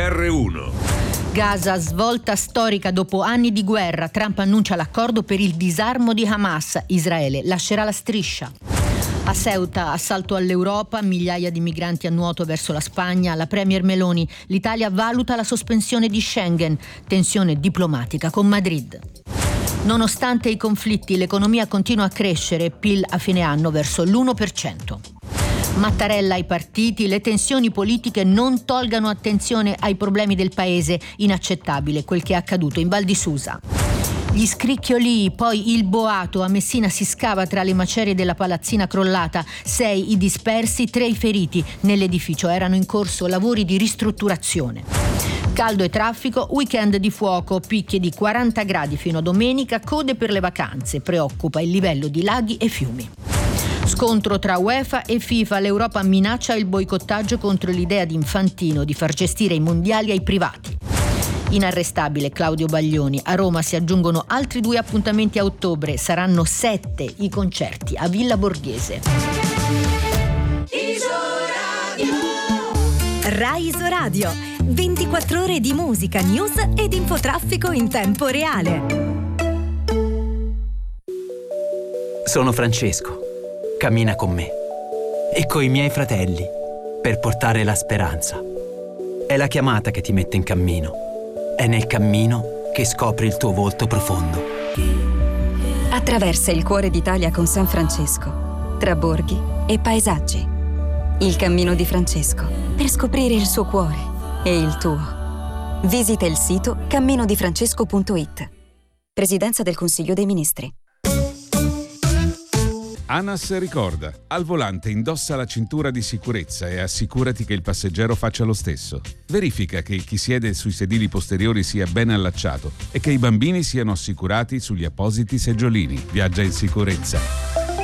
GR1. Gaza, svolta storica dopo anni di guerra. Trump annuncia l'accordo per il disarmo di Hamas. Israele lascerà la striscia. A Ceuta, assalto all'Europa, migliaia di migranti a nuoto verso la Spagna. La premier Meloni, l'Italia valuta la sospensione di Schengen. Tensione diplomatica con Madrid. Nonostante i conflitti, l'economia continua a crescere, PIL a fine anno verso l'1%. Mattarella ai partiti, le tensioni politiche non tolgano attenzione ai problemi del paese, inaccettabile quel che è accaduto in Val di Susa. Gli scricchiolii, poi il boato, a Messina si scava tra le macerie della palazzina crollata, 6 i dispersi, 3 i feriti, nell'edificio erano in corso lavori di ristrutturazione. Caldo e traffico, weekend di fuoco, picchi di 40 gradi fino a domenica, code per le vacanze, preoccupa il livello di laghi e fiumi. Scontro tra UEFA e FIFA, l'Europa minaccia il boicottaggio contro l'idea di Infantino di far gestire i mondiali ai privati. Inarrestabile Claudio Baglioni, a Roma si aggiungono altri 2 appuntamenti a ottobre, saranno 7 i concerti a Villa Borghese. Rai Isoradio, 24 ore di musica, news ed infotraffico in tempo reale. Sono Francesco. Cammina con me e coi miei fratelli per portare la speranza. È la chiamata che ti mette in cammino. È nel cammino che scopri il tuo volto profondo. Attraversa il cuore d'Italia con San Francesco, tra borghi e paesaggi. Il cammino di Francesco, per scoprire il suo cuore e il tuo. Visita il sito camminodifrancesco.it. Presidenza del Consiglio dei Ministri. ANAS ricorda: al volante indossa la cintura di sicurezza e assicurati che il passeggero faccia lo stesso. Verifica che chi siede sui sedili posteriori sia ben allacciato e che i bambini siano assicurati sugli appositi seggiolini. Viaggia in sicurezza.